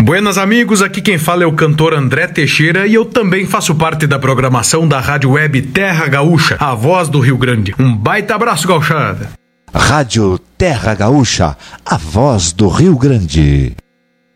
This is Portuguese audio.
Buenas amigos, aqui quem fala é o cantor André Teixeira e eu também faço parte da programação da Rádio Web Terra Gaúcha, a voz do Rio Grande. Um baita abraço, gauchada! Rádio Terra Gaúcha, a voz do Rio Grande.